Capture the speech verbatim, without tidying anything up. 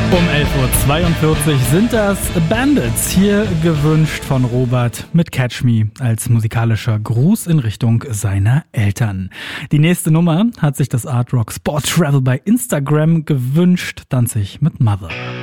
Um elf Uhr zweiundvierzig sind das Bandits, hier gewünscht von Robert mit Catch Me als musikalischer Gruß in Richtung seiner Eltern. Die nächste Nummer hat sich das Art Rock Sport Travel bei Instagram gewünscht, Danzig mit Mother.